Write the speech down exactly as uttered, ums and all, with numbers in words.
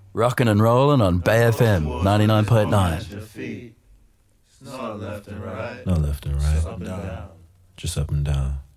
Rockin' and rollin' on Bay F M ninety-nine point nine. Not left and right. Not left and right. Just up and down. Just up and down.